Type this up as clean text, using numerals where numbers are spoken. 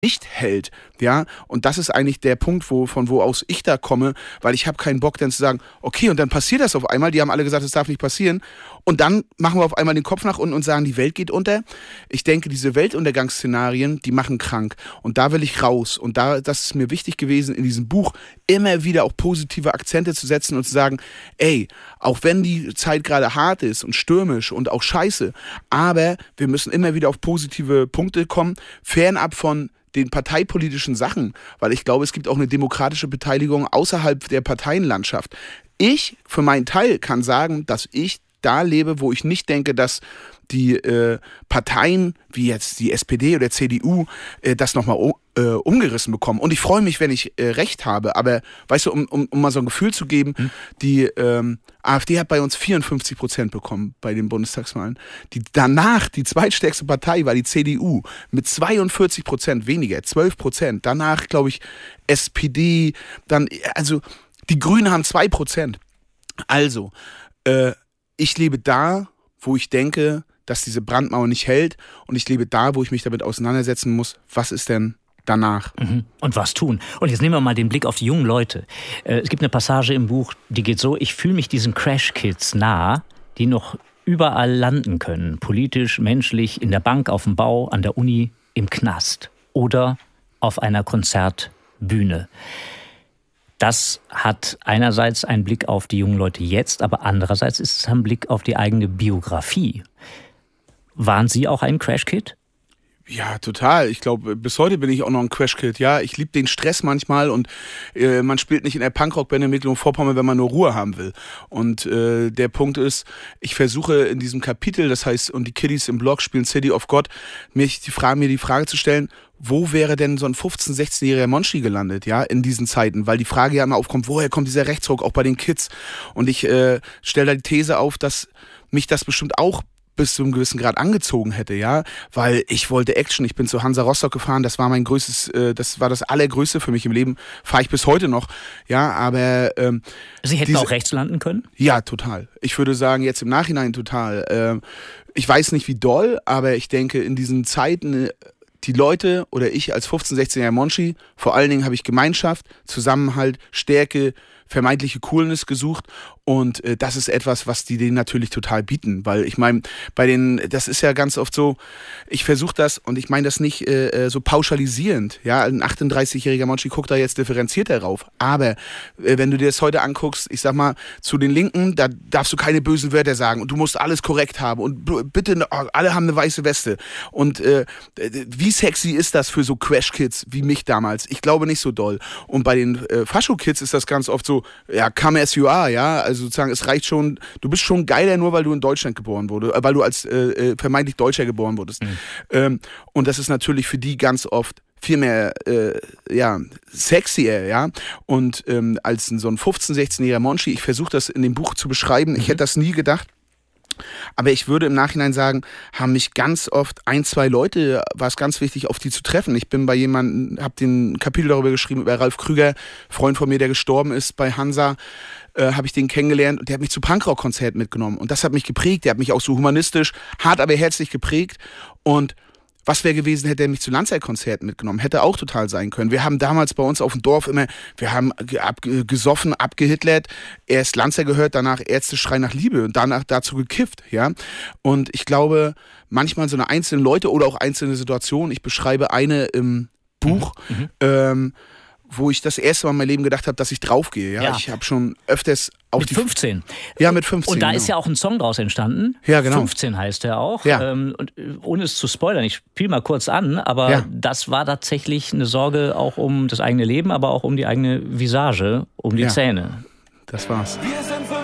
nicht hält, ja, und das ist eigentlich der Punkt, von wo aus ich da komme, weil ich habe keinen Bock dann zu sagen, okay, und dann passiert das auf einmal, die haben alle gesagt, es darf nicht passieren, und dann machen wir auf einmal den Kopf nach unten und sagen, die Welt geht unter. Ich denke, diese Weltuntergangsszenarien, die machen krank, und da will ich raus, und das ist mir wichtig gewesen, in diesem Buch immer wieder auch positive Akzente zu setzen und zu sagen, ey, auch wenn die Zeit gerade hart ist und stürmisch und auch scheiße, aber wir müssen immer wieder auf positive Punkte kommen, fernab von den parteipolitischen Sachen, weil ich glaube, es gibt auch eine demokratische Beteiligung außerhalb der Parteienlandschaft. Ich für meinen Teil kann sagen, dass ich da lebe, wo ich nicht denke, dass die Parteien, wie jetzt die SPD oder CDU, das nochmal umgerissen bekommen. Und ich freue mich, wenn ich recht habe. Aber, weißt du, um mal so ein Gefühl zu geben, die AfD hat bei uns 54% bekommen bei den Bundestagswahlen. Danach, die zweitstärkste Partei war die CDU mit 42% weniger, 12%. Danach, glaube ich, SPD, also die Grünen haben 2%. Also, ich lebe da, wo ich denke, dass diese Brandmauer nicht hält, und ich lebe da, wo ich mich damit auseinandersetzen muss, was ist denn danach? Und was tun? Und jetzt nehmen wir mal den Blick auf die jungen Leute. Es gibt eine Passage im Buch, die geht so: Ich fühle mich diesen Crash-Kids nah, die noch überall landen können. Politisch, menschlich, in der Bank, auf dem Bau, an der Uni, im Knast oder auf einer Konzertbühne. Das hat einerseits einen Blick auf die jungen Leute jetzt, aber andererseits ist es ein Blick auf die eigene Biografie. Waren Sie auch ein Crash-Kid? Ja, total. Ich glaube, bis heute bin ich auch noch ein Crash-Kid. Ja, ich liebe den Stress manchmal, und man spielt nicht in der Punkrock-Band in Mecklenburg-Vorpommern, wenn man nur Ruhe haben will. Und der Punkt ist, ich versuche in diesem Kapitel, das heißt, und die Kiddies im Blog spielen City of God, mir die Frage zu stellen, wo wäre denn so ein 15-, 16-jähriger Monchi gelandet, ja, in diesen Zeiten? Weil die Frage ja immer aufkommt, woher kommt dieser Rechtsruck, auch bei den Kids? Und ich stelle da die These auf, dass mich das bestimmt auch bis zu einem gewissen Grad angezogen hätte, ja, weil ich wollte Action. Ich bin zu Hansa Rostock gefahren, das war mein größtes, das war das Allergrößte für mich im Leben, fahre ich bis heute noch, ja, aber Sie hätten auch rechts landen können? Ja, total. Ich würde sagen, jetzt im Nachhinein total. Ich weiß nicht, wie doll, aber ich denke, in diesen Zeiten, die Leute oder ich als 15-, 16-jähriger Monchi, vor allen Dingen habe ich Gemeinschaft, Zusammenhalt, Stärke, vermeintliche Coolness gesucht, und das ist etwas, was die denen natürlich total bieten, weil ich meine, das ist ja ganz oft so, ich versuche das, und ich meine das nicht so pauschalisierend, ja, ein 38-jähriger Monchi guckt da jetzt differenzierter rauf, aber wenn du dir das heute anguckst, ich sag mal, zu den Linken, da darfst du keine bösen Wörter sagen, und du musst alles korrekt haben, und bitte, alle haben eine weiße Weste, und wie sexy ist das für so Crash-Kids wie mich damals? Ich glaube nicht so doll. Und bei den Fascho-Kids ist das ganz oft so, ja, come as you are, ja, also sozusagen, es reicht schon, du bist schon geiler, nur weil du in Deutschland geboren wurdest, weil du als vermeintlich Deutscher geboren wurdest. Und das ist natürlich für die ganz oft viel mehr sexier, ja, und als so ein 15-, 16-jähriger Monchi. Ich versuche das in dem Buch zu beschreiben, ich hätte das nie gedacht. Aber ich würde im Nachhinein sagen, haben mich ganz oft 1, 2 Leute, war es ganz wichtig, auf die zu treffen. Ich bin bei jemandem, habe den Kapitel darüber geschrieben, über Ralf Krüger, Freund von mir, der gestorben ist bei Hansa, habe ich den kennengelernt, und der hat mich zu Punkrock-Konzerten mitgenommen. Und das hat mich geprägt, der hat mich auch so humanistisch, hart aber herzlich geprägt. Und was wäre gewesen, hätte er mich zu Landseil-Konzerten mitgenommen? Hätte auch total sein können. Wir haben damals bei uns auf dem Dorf immer, wir haben gesoffen, abgehitlert, erst Landseil gehört, danach Ärzteschrei nach Liebe und danach dazu gekifft, ja. Und ich glaube, manchmal so eine einzelne Leute oder auch einzelne Situationen, ich beschreibe eine im Buch, wo ich das erste Mal in meinem Leben gedacht habe, dass ich draufgehe. Ja? Ich habe schon öfters auf mit 15. Ja, mit 15. Und da ist ja auch ein Song draus entstanden. Ja, genau. 15 heißt er auch. Ja. Und ohne es zu spoilern, ich spiele mal kurz an, aber das war tatsächlich eine Sorge auch um das eigene Leben, aber auch um die eigene Visage, um die Zähne. Das war's.